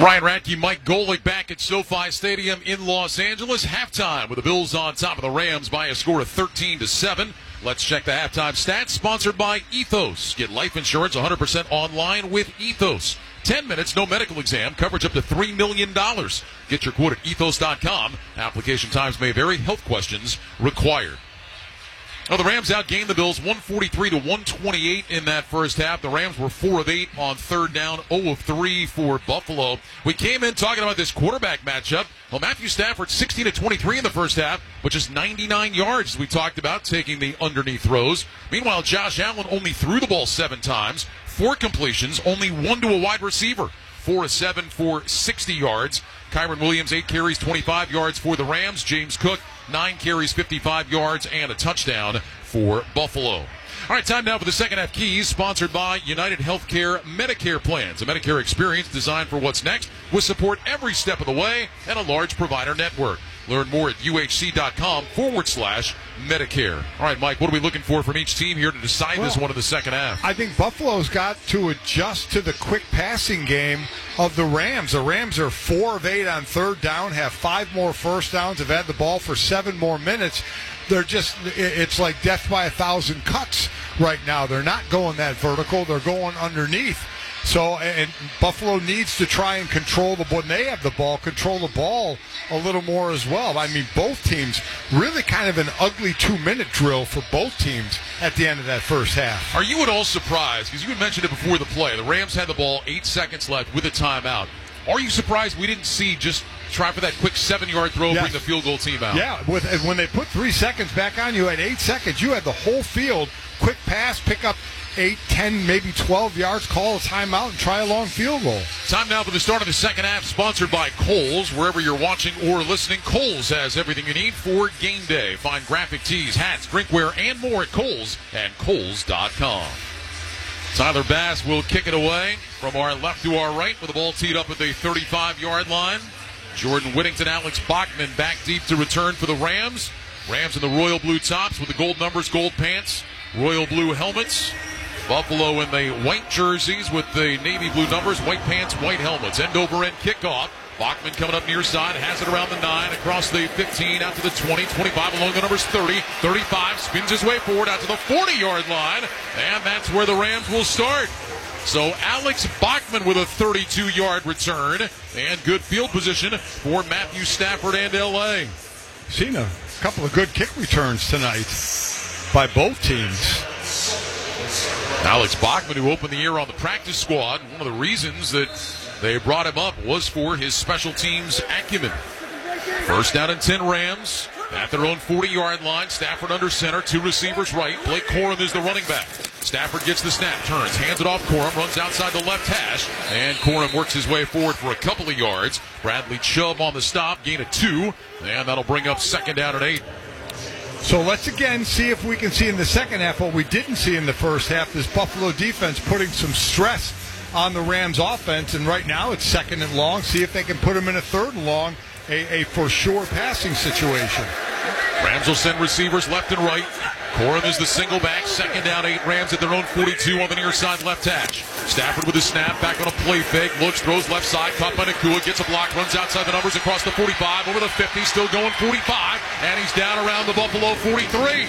Ryan Radke, Mike Golick back at SoFi Stadium in Los Angeles. Halftime with the Bills on top of the Rams by a score of 13-7. Let's check the halftime stats. Sponsored by Ethos. Get life insurance 100% online with Ethos. 10 minutes, no medical exam, coverage up to $3 million. Get your quote at ethos.com. Application times may vary. Health questions required. Well, the Rams outgained the Bills 143-128 in that first half. The Rams were 4 of 8 on third down, 0 of 3 for Buffalo. We came in talking about this quarterback matchup. Well, Matthew Stafford 16-23 in the first half, which is 99 yards, as we talked about, taking the underneath throws. Meanwhile, Josh Allen only threw the ball 7 times, 4 completions, only 1 to a wide receiver. 4 of 7 for 60 yards. Kyren Williams, 8 carries, 25 yards for the Rams. James Cook, 9 carries, 55 yards, and a touchdown for Buffalo. All right, time now for the second half keys, sponsored by United Healthcare Medicare Plans, a Medicare experience designed for what's next, with support every step of the way and a large provider network. Learn more at uhc.com/Medicare. All right, Mike, what are we looking for from each team here to decide this one in the second half? I think Buffalo's got to adjust to the quick passing game of the Rams. The Rams are 4 of 8 on third down, have 5 more first downs, have had the ball for 7 more minutes. It's like death by 1,000 cuts right now. They're not going that vertical. They're going underneath. So, and Buffalo needs to try and control the ball. When they have the ball, control the ball a little more as well. I mean, both teams, really kind of an ugly 2-minute drill for both teams at the end of that first half. Are you at all surprised, because you had mentioned it before the play, the Rams had the ball 8 seconds left with a timeout. Are you surprised we didn't see just try for that quick 7-yard throw, bring the field goal team out? Yeah, when they put 3 seconds back on, you had 8 seconds. You had the whole field, quick pass, pick up 8, 10, maybe 12 yards, call a timeout, and try a long field goal. Time now for the start of the second half, sponsored by Kohl's. Wherever you're watching or listening, Kohl's has everything you need for game day. Find graphic tees, hats, drinkware, and more at Kohl's and Kohl's.com. Tyler Bass will kick it away from our left to our right with the ball teed up at the 35-yard line. Jordan Whittington, Alex Bachman back deep to return for the Rams. Rams in the royal blue tops with the gold numbers, gold pants, royal blue helmets. Buffalo in the white jerseys with the navy blue numbers, white pants, white helmets. End-over-end kickoff. Bachman coming up near side, has it around the 9, across the 15, out to the 20, 25 along the numbers 30, 35, spins his way forward out to the 40-yard line, and that's where the Rams will start. So Alex Bachman with a 32-yard return, and good field position for Matthew Stafford and L.A. Seen a couple of good kick returns tonight by both teams. Alex Bachman, who opened the year on the practice squad, one of the reasons that they brought him up was for his special teams acumen. First down and 10 Rams at their own 40-yard line. Stafford under center, 2 receivers right. Blake Corum is the running back. Stafford gets the snap, turns, hands it off Corum, runs outside the left hash, and Corum works his way forward for a couple of yards. Bradley Chubb on the stop, gain of 2, and that'll bring up second down and 8. So let's again see if we can see in the second half what we didn't see in the first half. This Buffalo defense putting some stress on the Rams offense, and right now it's second and long. See if they can put them in a third and long, a for sure passing situation. Rams will send receivers left and right. Corum is the single back. Second down, 8 Rams at their own 42 on the near side left hash. Stafford with a snap, back on a play fake, looks, throws left side, caught by Nakua, gets a block, runs outside the numbers across the 45, over the 50, still going 45, and he's down around the Buffalo 43.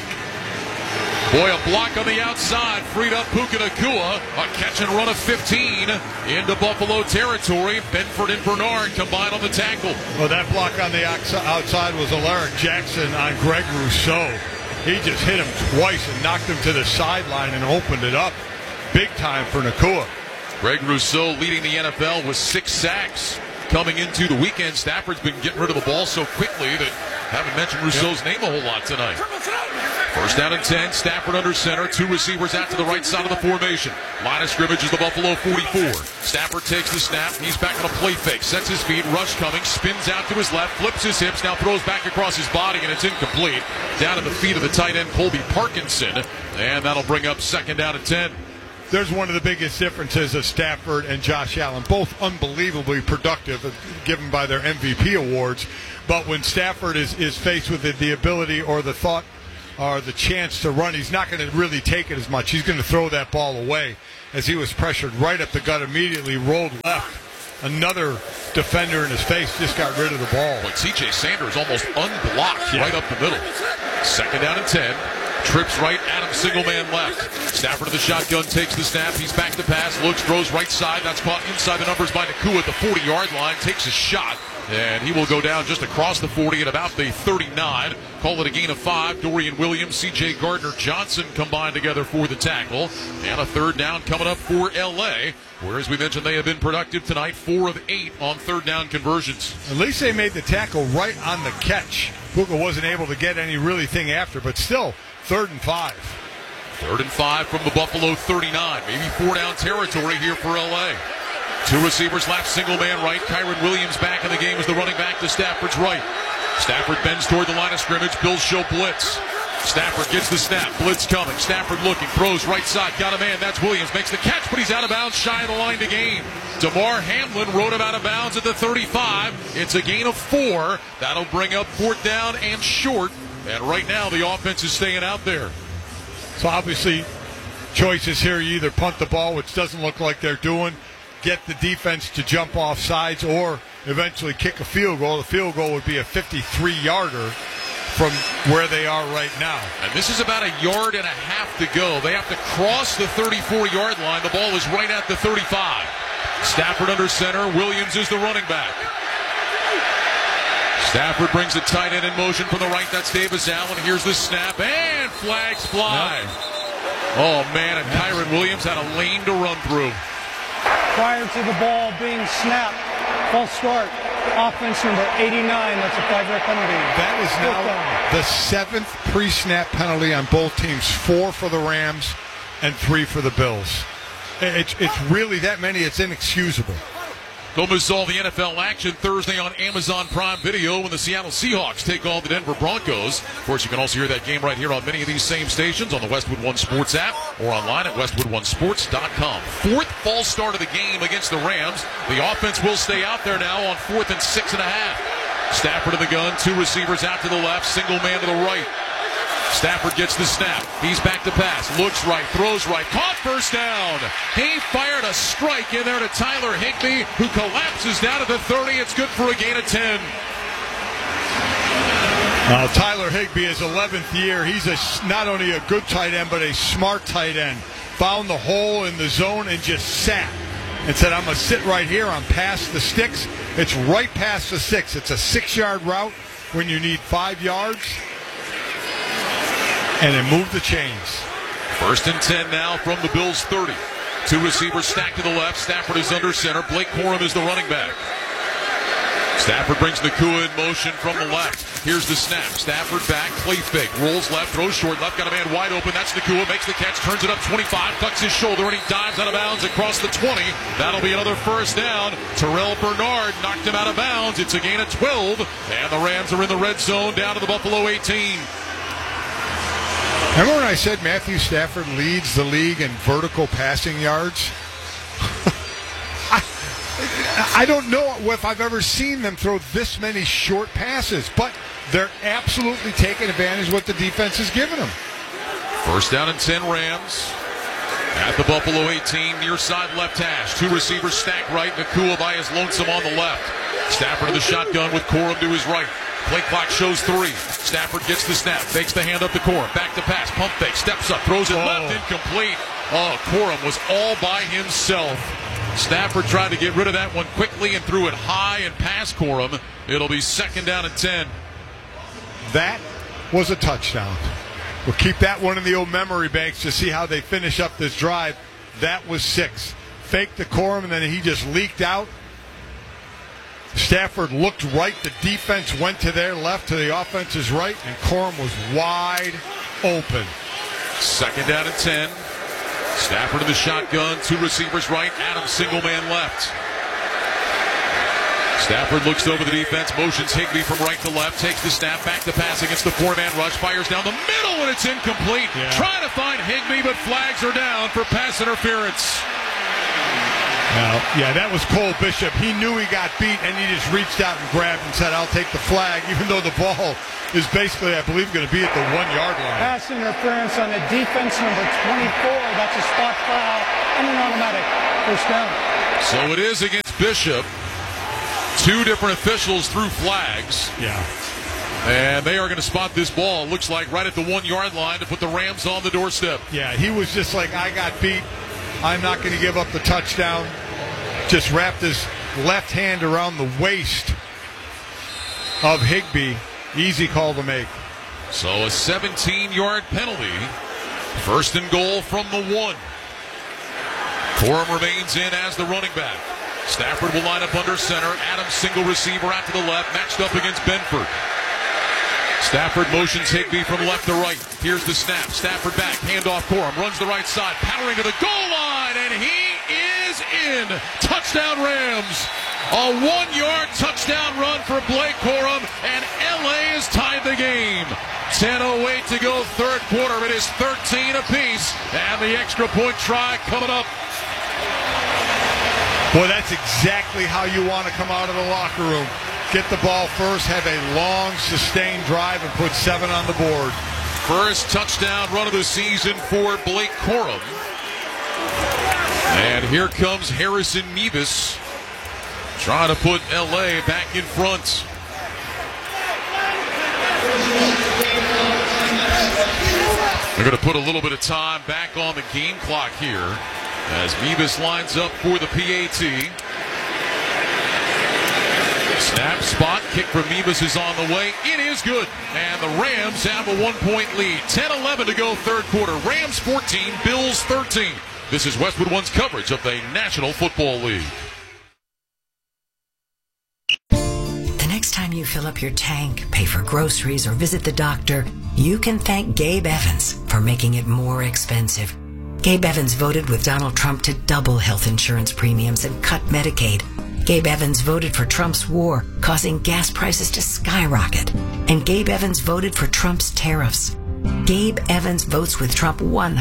Boy, a block on the outside, freed up Puka Nakua, a catch and run of 15 into Buffalo territory. Benford and Bernard combined on the tackle. Well, that block on the outside was Alaric Jackson on Greg Rousseau. He just hit him twice and knocked him to the sideline and opened it up big time for Nakua. Greg Rousseau leading the NFL with 6 sacks coming into the weekend. Stafford's been getting rid of the ball so quickly that haven't mentioned Rousseau's name a whole lot tonight. First down and 10, Stafford under center, 2 receivers out to the right side of the formation. Line of scrimmage is the Buffalo 44. Stafford takes the snap, he's back on a play fake, sets his feet, rush coming, spins out to his left, flips his hips, now throws back across his body, and it's incomplete. Down at the feet of the tight end, Colby Parkinson, and that'll bring up second down and 10. There's one of the biggest differences of Stafford and Josh Allen, both unbelievably productive, given by their MVP awards. But when Stafford is faced with the ability or the thought or the chance to run, he's not going to really take it as much. He's going to throw that ball away, as he was pressured right up the gut, immediately rolled left. Another defender in his face, just got rid of the ball. But C.J. Sanders almost unblocked right up the middle. Second down and 10. Trips right, Adam single man left. Stafford to the shotgun, takes the snap. He's back to pass, looks, throws right side. That's caught inside the numbers by Nacua at the 40-yard line. Takes a shot, and he will go down just across the 40 at about the 39. Call it a gain of 5. Dorian Williams, C.J. Gardner-Johnson combined together for the tackle. And a third down coming up for L.A., where, as we mentioned, they have been productive tonight, 4 of 8 on third down conversions. At least they made the tackle right on the catch. Puka wasn't able to get any really thing after, but still, 3rd and 5. 3rd and 5 from the Buffalo 39. Maybe 4-down territory here for L.A. Two receivers left, single man right. Kyron Williams back in the game as the running back to Stafford's right. Stafford bends toward the line of scrimmage. Bills show blitz. Stafford gets the snap. Blitz coming. Stafford looking. Throws right side. Got a man. That's Williams. Makes the catch, but he's out of bounds. Shy of the line to gain. DeMar Hamlin rode him out of bounds at the 35. It's a gain of 4. That'll bring up 4th down and short. And right now the offense is staying out there. So obviously, choices here. You either punt the ball, which doesn't look like they're doing, get the defense to jump off sides, or eventually kick a field goal. The field goal would be a 53-yarder from where they are right now. And this is about 1.5 yards to go. They have to cross the 34-yard line. The ball is right at the 35. Stafford under center. Williams is the running back. Stafford brings the tight end in motion from the right. That's Davis Allen. Here's the snap, and flags fly. Yep. Oh, man, and Kyron Williams had a lane to run through. Prior to the ball being snapped, false start, offense number 89. That's a 5-yard penalty. That is now the 7th pre-snap penalty on both teams. 4 for the Rams and 3 for the Bills. It's really that many. It's inexcusable. Don't miss all the NFL action Thursday on Amazon Prime Video when the Seattle Seahawks take on the Denver Broncos. Of course, you can also hear that game right here on many of these same stations on the Westwood One Sports app or online at westwoodonesports.com. 4th false start of the game against the Rams. The offense will stay out there now on 4th and 6.5. Stafford in the gun, 2 receivers out to the left, single man to the right. Stafford gets the snap. He's back to pass. Looks right, throws right. Caught, first down. He fired a strike in there to Tyler Higbee, who collapses down at the 30. It's good for a gain of 10. Tyler Higbee is 11th year. He's not only a good tight end, but a smart tight end. Found the hole in the zone and just sat and said, I'm going to sit right here. I'm past the sticks. It's right past the 6. It's a 6-yard route when you need 5 yards. And it moved the chains. 1st and 10 now from the Bills' 30. 2 receivers stacked to the left. Stafford is under center. Blake Corum is the running back. Stafford brings Nacua in motion from the left. Here's the snap. Stafford back, play fake, rolls left, throws short left, got a man wide open. That's Nacua, makes the catch, turns it up 25, ducks his shoulder, and he dives out of bounds across the 20. That'll be another 1st down. Terrell Bernard knocked him out of bounds. It's a gain of 12, and the Rams are in the red zone down to the Buffalo 18. Remember when I said Matthew Stafford leads the league in vertical passing yards? I don't know if I've ever seen them throw this many short passes, but they're absolutely taking advantage of what the defense is giving them. 1st down and 10 Rams. At the Buffalo 18, near side left hash. 2 receivers stacked right. Nacua by his lonesome on the left. Stafford to the shotgun with Corum to his right. Play clock shows 3. Stafford gets the snap, fakes the hand up to Corum. Back to pass, pump fake, steps up, throws it left, incomplete. Oh, Corum was all by himself. Stafford tried to get rid of that one quickly and threw it high and past Corum. It'll be 2nd down and 10. That was a touchdown. We'll keep that one in the old memory banks to see how they finish up this drive. That was 6. Faked the Corum, and then he just leaked out. Stafford looked right. The defense went to their left, to the offense's right, and Corum was wide open. 2nd down and 10. Stafford in the shotgun. 2 receivers right. Adams single man left. Stafford looks over the defense, motions Higbee from right to left, takes the snap, back to pass against the 4-man rush, fires down the middle, and it's incomplete. Yeah. Trying to find Higbee, but flags are down for pass interference. Yeah, that was Cole Bishop. He knew he got beat, and he just reached out and grabbed and said, I'll take the flag, even though the ball is basically, I believe, going to be at the 1-yard line. Pass interference on the defense number 24. That's a spot foul and an automatic 1st down. So it is against Bishop. Two different officials threw flags. Yeah. And they are going to spot this ball, looks like, right at the 1 yard line to put the Rams on the doorstep. Yeah, he was just like, I got beat. I'm not going to give up the touchdown. Just wrapped his left hand around the waist of Higbee. Easy call to make. So a 17-yard penalty. First and goal from the 1. Corum remains in as the running back. Stafford will line up under center. Adams single receiver out to the left, matched up against Benford. Stafford motions Higbee from left to right. Here's the snap. Stafford back, handoff Corum, runs the right side, powering to the goal line, and he is in. Touchdown Rams. A 1-yard touchdown run for Blake Corum, and LA has tied the game. 10:08 to go, third quarter. It is 13 apiece, and the extra point try coming up. Boy, that's exactly how you want to come out of the locker room. Get the ball first, have a long, sustained drive, and put 7 on the board. First touchdown run of the season for Blake Corum. And here comes Harrison Mevis trying to put LA back in front. They're going to put a little bit of time back on the game clock here as Mevis lines up for the PAT. Snap, spot, kick from Mevis is on the way. It is good. And the Rams have a 1-point lead. 10-11 to go, third quarter. Rams 14, Bills 13. This is Westwood One's coverage of the National Football League. The next time you fill up your tank, pay for groceries, or visit the doctor, you can thank Gabe Evans for making it more expensive. Gabe Evans voted with Donald Trump to double health insurance premiums and cut Medicaid. Gabe Evans voted for Trump's war, causing gas prices to skyrocket. And Gabe Evans voted for Trump's tariffs. Gabe Evans votes with Trump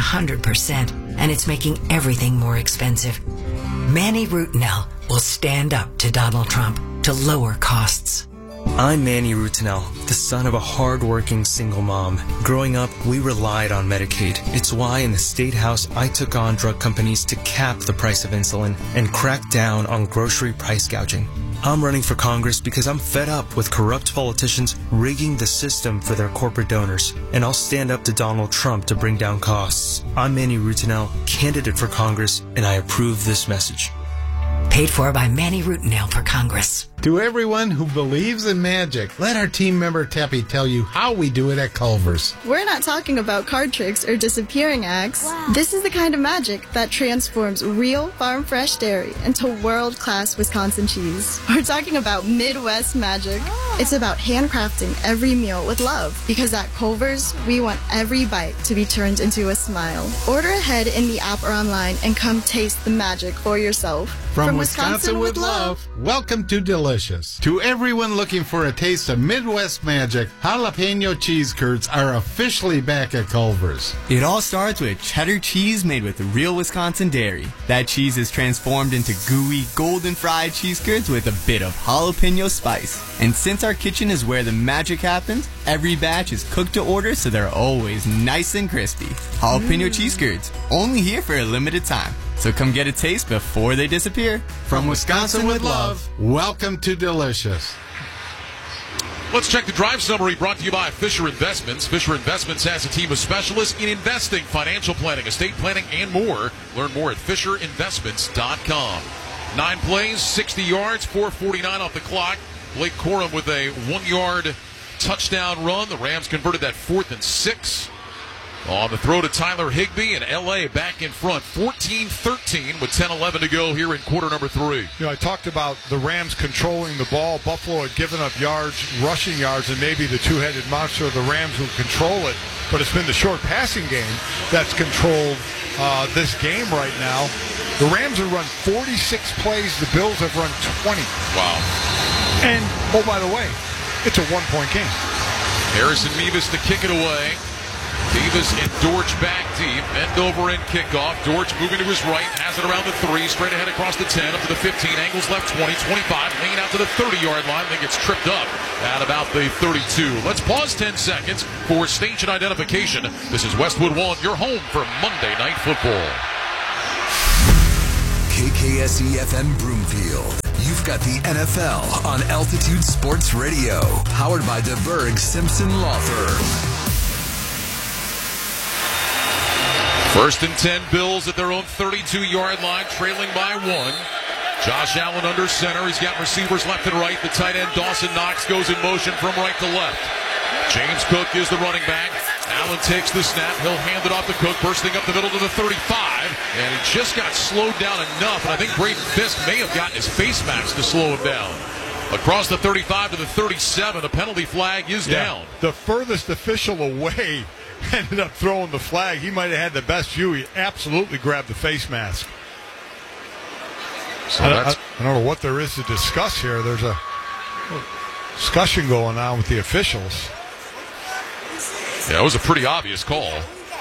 100%, and it's making everything more expensive. Manny Rutinel will stand up to Donald Trump to lower costs. I'm Manny Rutinel, the son of a hard-working single mom. Growing up, we relied on Medicaid. It's why in the State House I took on drug companies to cap the price of insulin and crack down on grocery price gouging. I'm running for Congress because I'm fed up with corrupt politicians rigging the system for their corporate donors. And I'll stand up to Donald Trump to bring down costs. I'm Manny Rutinel, candidate for Congress, and I approve this message. Paid for by Manny Rutinel for Congress. To everyone who believes in magic, let our team member Teppy tell you how we do it at Culver's. We're not talking about card tricks or disappearing acts. Wow. This is the kind of magic that transforms real farm fresh dairy into world-class Wisconsin cheese. We're talking about Midwest magic. Oh. It's about handcrafting every meal with love, because at Culver's, we want every bite to be turned into a smile. Order ahead in the app or online and come taste the magic for yourself. From Wisconsin with love, welcome to Delicious. To everyone looking for a taste of Midwest magic, jalapeno cheese curds are officially back at Culver's. It all starts with cheddar cheese made with real Wisconsin dairy. That cheese is transformed into gooey, golden fried cheese curds with a bit of jalapeno spice. And since our kitchen is where the magic happens, every batch is cooked to order so they're always nice and crispy. Jalapeno cheese curds, only here for a limited time. So come get a taste before they disappear. From Wisconsin with love, welcome to Delicious. Let's check the drive summary brought to you by Fisher Investments. Fisher Investments has a team of specialists in investing, financial planning, estate planning, and more. Learn more at FisherInvestments.com. 9 plays, 60 yards, 4:49 off the clock. Blake Corum with a 1-yard touchdown run. The Rams converted that 4th and 6. On the throw to Tyler Higbee, and L.A. back in front, 14-13 with 10-11 to go here in quarter number 3. You know, I talked about the Rams controlling the ball. Buffalo had given up yards, rushing yards, and maybe the two-headed monster of the Rams will control it. But it's been the short passing game that's controlled this game right now. The Rams have run 46 plays. The Bills have run 20. Wow. And, oh, by the way, it's a one-point game. Harrison Mevis to kick it away. Davis and Dortch back deep. Bend over and kickoff. Dortch moving to his right. Has it around the 3. Straight ahead across the 10. Up to the 15. Angles left 20. 25. Laying out to the 30-yard line. Then gets tripped up at about the 32. Let's pause 10 seconds for station identification. This is Westwood One, your home for Monday Night Football. KKSE FM Broomfield. You've You've got the NFL on Altitude Sports Radio, powered by DeBerg Simpson Law Firm. 1st and 10, Bills at their own 32-yard line, trailing by 1. Josh Allen under center. He's got receivers left and right. The tight end, Dawson Knox, goes in motion from right to left. James Cook is the running back. Allen takes the snap. He'll hand it off to Cook, bursting up the middle to the 35. And he just got slowed down enough. And I think Braden Fisk may have gotten his face mask to slow him down. Across the 35 to the 37, a penalty flag is down. The furthest official away ended up throwing the flag. He might have had the best view. He absolutely grabbed the face mask. So I don't know what there is to discuss here. There's a discussion going on with the officials. Yeah, it was a pretty obvious call.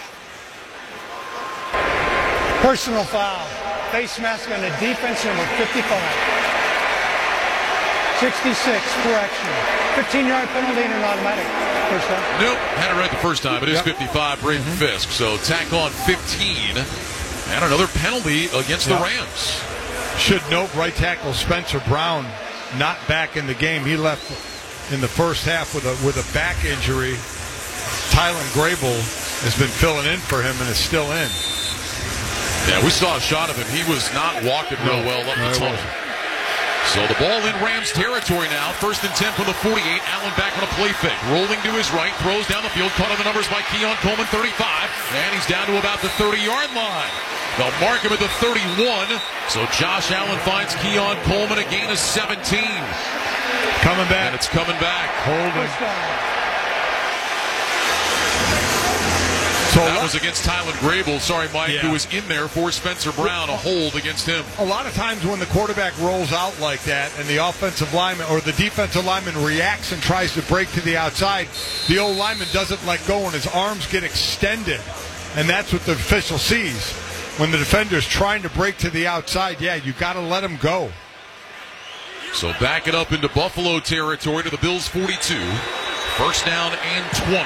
Personal foul. Face mask on the defense, number 55. 66, correction. 15-yard penalty and an automatic. First down. Nope, had it right the first time. It is 55, Braden Fisk. So tack on 15. And another penalty against the Rams. Should note right tackle Spencer Brown not back in the game. He left in the first half with a back injury. Tylen Grable has been filling in for him and is still in. Yeah, we saw a shot of him. He was not walking real well up the tunnel. So the ball in Rams territory now. 1st and 10 from the 48. Allen back on a play fake. Rolling to his right. Throws down the field. Caught on the numbers by Keon Coleman, 35. And he's down to about the 30-yard line. They'll mark him at the 31. So Josh Allen finds Keon Coleman, a gain of 17. Coming back. And it's coming back. Holding. So that was against Tylen Grable, sorry, Mike, who was in there for Spencer Brown, a hold against him. A lot of times when the quarterback rolls out like that and the offensive lineman or the defensive lineman reacts and tries to break to the outside, the old lineman doesn't let go and his arms get extended. And that's what the official sees. When the defender's trying to break to the outside, you got to let him go. So back it up into Buffalo territory to the Bills' 42. 1st down and 20.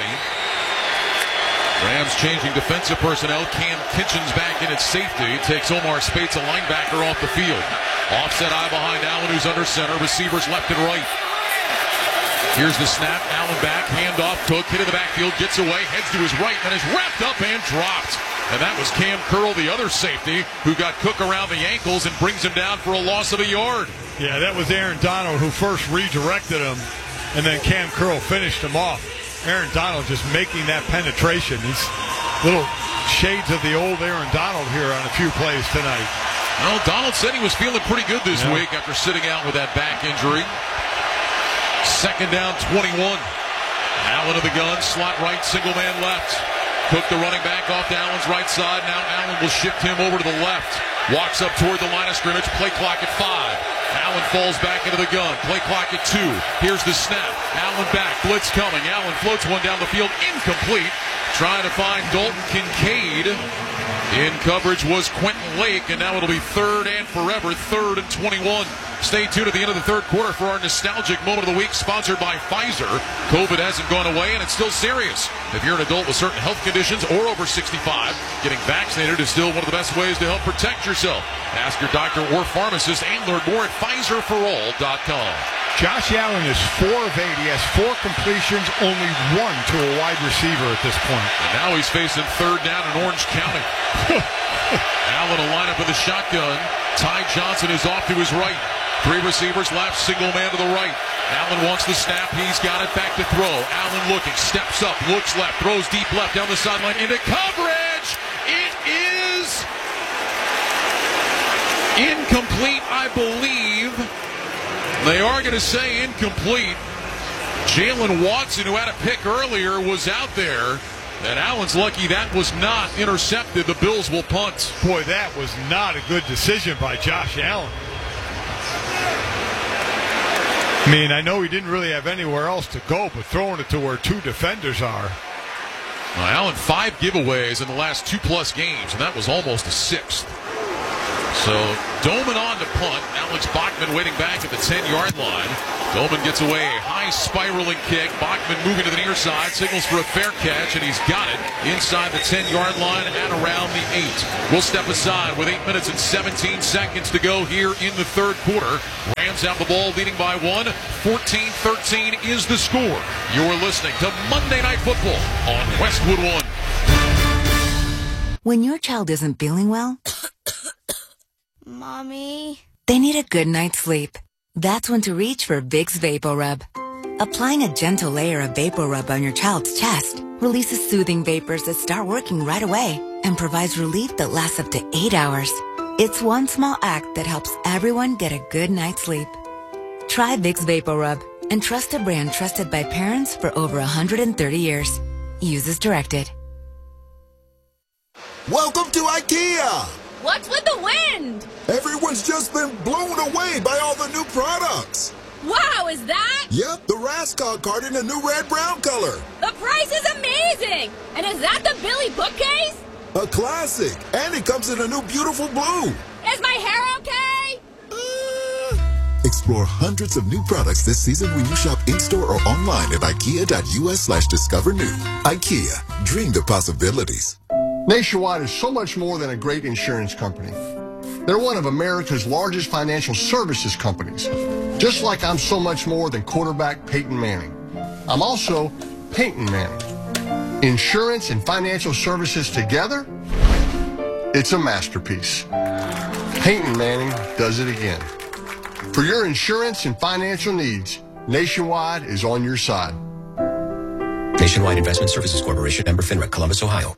Rams changing defensive personnel. Cam Kitchens back in at safety. Takes Omar Spates, a linebacker, off the field. Offset eye behind Allen, who's under center. Receivers left and right. Here's the snap. Allen back. Handoff. Cook hit in the backfield. Gets away. Heads to his right. And is wrapped up and dropped. And that was Cam Curl, the other safety, who got Cook around the ankles and brings him down for a loss of a yard. Yeah, that was Aaron Donald who first redirected him. And then Cam Curl finished him off. Aaron Donald just making that penetration. He's little shades of the old Aaron Donald here on a few plays tonight. Well, Donald said he was feeling pretty good this week after sitting out with that back injury. 2nd down, 21. Allen of the gun, slot right, single man left. Cook, the running back, off to Allen's right side. Now Allen will shift him over to the left. Walks up toward the line of scrimmage. Play clock at 5. Allen falls back into the gun. Play clock at 2. Here's the snap. Allen back. Blitz coming. Allen floats one down the field. Incomplete. Trying to find Dalton Kincaid. In coverage was Quentin Lake, and now it'll be 3rd and forever. 3rd and 21. Stay tuned at the end of the 3rd quarter for our nostalgic moment of the week, sponsored by Pfizer. COVID hasn't gone away, and it's still serious. If you're an adult with certain health conditions or over 65, getting vaccinated is still one of the best ways to help protect yourself. Ask your doctor or pharmacist and learn more at PfizerForAll.com. Josh Allen is 4 of 8. He has 4 completions, only 1 to a wide receiver at this point. And now he's facing 3rd down in Orange County. Allen will line up with a shotgun. Ty Johnson is off to his right. 3 receivers left, single man to the right. Allen wants the snap. He's got it back to throw. Allen looking, steps up, looks left, throws deep left down the sideline into coverage. It is incomplete, I believe. They are going to say incomplete. Jalen Watson, who had a pick earlier, was out there. And Allen's lucky that was not intercepted. The Bills will punt. Boy, that was not a good decision by Josh Allen. I mean, I know he didn't really have anywhere else to go, but throwing it to where 2 defenders are. Allen, 5 giveaways in the last 2+ games, and that was almost a 6th. So Doman on to punt. Alex Bachman waiting back at the 10-yard line. Doman gets away a high spiraling kick. Bachman moving to the near side, signals for a fair catch, and he's got it inside the 10-yard line at around the 8. We'll step aside with 8 minutes and 17 seconds to go here in the third quarter. Rams have the ball leading by 1. 14-13 is the score. You're listening to Monday Night Football on Westwood One. When your child isn't feeling well, Mommy, they need a good night's sleep. That's when to reach for Vicks VapoRub. Applying a gentle layer of VapoRub on your child's chest releases soothing vapors that start working right away and provides relief that lasts up to 8 hours. It's one small act that helps everyone get a good night's sleep. Try Vicks VapoRub and trust a brand trusted by parents for over 130 years. Use as directed. Welcome to IKEA! what's with the wind? Everyone's just been blown away by all the new products. Wow, is that? Yep, the Raskog cart in a new red-brown color. The price is amazing! And is that the Billy bookcase? A classic, and it comes in a new beautiful blue. Is my hair okay? Explore hundreds of new products this season when you shop in-store or online at ikea.us/discover new. IKEA, dream the possibilities. Nationwide is so much more than a great insurance company. They're one of America's largest financial services companies. Just like I'm so much more than quarterback Peyton Manning. I'm also Peyton Manning. Insurance and financial services together, it's a masterpiece. Peyton Manning does it again. For your insurance and financial needs, Nationwide is on your side. Nationwide Investment Services Corporation, member FINRA, Columbus, Ohio.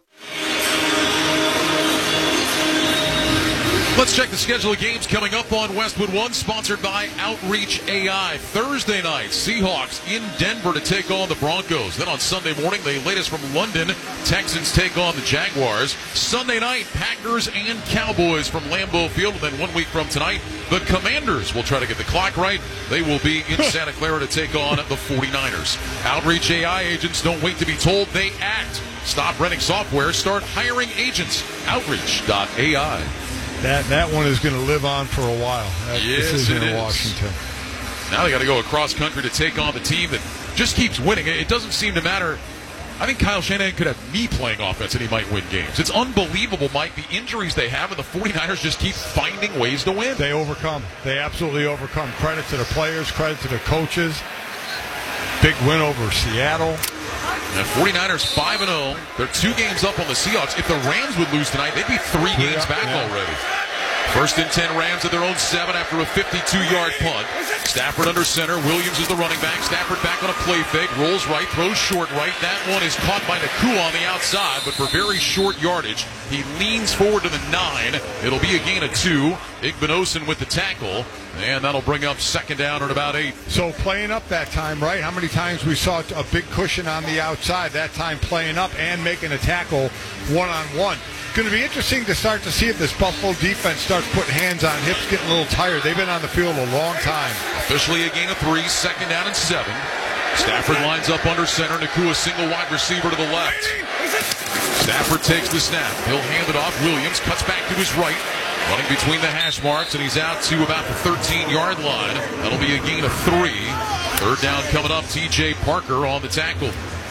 Let's check the schedule of games coming up on Westwood One, sponsored by Outreach AI. Thursday night, Seahawks in Denver to take on the Broncos. Then on Sunday morning, the latest from London, Texans take on the Jaguars. Sunday night, Packers and Cowboys from Lambeau Field. And then 1 week from tonight, the Commanders will try to get the clock right. They will be in Santa Clara to take on the 49ers. Outreach AI agents don't wait to be told, they act. Stop renting software, start hiring agents. Outreach.ai. That one is going to live on for a while. That decision in Washington. Now they got to go across country to take on the team that just keeps winning. It doesn't seem to matter. I think Kyle Shanahan could have me playing offense and he might win games. It's unbelievable, Mike, the injuries they have, and the 49ers just keep finding ways to win. They overcome. They absolutely overcome. Credit to the players, credit to the coaches. Big win over Seattle. The 49ers 5-0. They're 2 games up on the Seahawks. If the Rams would lose tonight, they'd be 3 games back already. First and 10 Rams at their own 7 after a 52-yard punt. Stafford under center. Williams is the running back. Stafford back on a play fake. Rolls right, throws short right. That one is caught by Nakua on the outside, but for very short yardage. He leans forward to the 9. It'll be a gain of 2. Igbinosun with the tackle, and that'll bring up second down at about 8. So playing up that time, right? How many times we saw a big cushion on the outside, that time playing up and making a tackle one-on-one. Going to be interesting to start to see if this Buffalo defense starts putting hands on hips, getting a little tired. They've been on the field a long time. Officially a gain of 3, second down and 7. Stafford lines up under center. Nakua single wide receiver to the left. Stafford takes the snap. He'll hand it off. Williams cuts back to his right. Running between the hash marks, and he's out to about the 13-yard line. That'll be a gain of 3. Third down coming up. T.J. Parker on the tackle.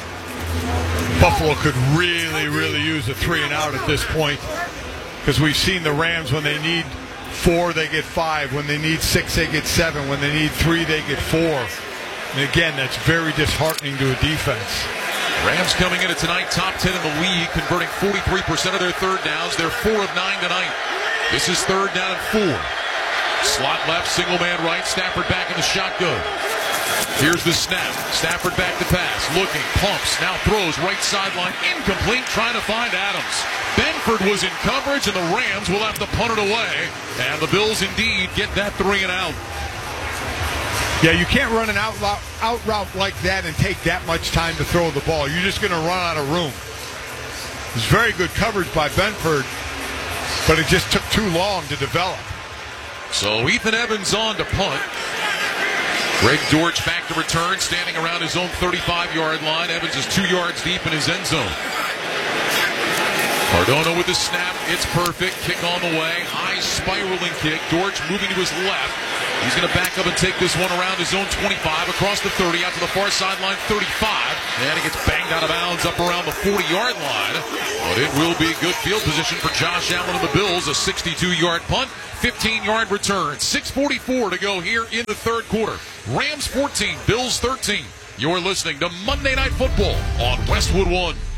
Buffalo could really use a 3-and-out at this point, because we've seen the Rams, when they need 4, they get 5. When they need 6, they get 7. When they need 3, they get 4. And again, that's very disheartening to a defense. Rams coming in at tonight, top 10 in the league, converting 43% of their third downs. They're 4 of 9 tonight. This is third down and 4. Slot left, single man right. Stafford back in the shotgun. Here's the snap. Stafford back to pass. Looking, pumps, now throws right sideline. Incomplete, trying to find Adams. Benford was in coverage, and the Rams will have to punt it away. And the Bills indeed get that 3-and-out. Yeah, you can't run an out route like that and take that much time to throw the ball. You're just going to run out of room. It's very good coverage by Benford, but it just took too long to develop. So Ethan Evans on to punt. Greg Dortch back to return, standing around his own 35-yard line. Evans is 2 yards deep in his end zone. Cardona with the snap. It's perfect. Kick on the way. High spiraling kick. Dortch moving to his left. He's going to back up and take this one around his own 25, across the 30, out to the far sideline, 35. And he gets banged out of bounds up around the 40-yard line. But it will be good field position for Josh Allen and the Bills. A 62-yard punt, 15-yard return. 6:44 to go here in the third quarter. Rams 14, Bills 13. You're listening to Monday Night Football on Westwood One.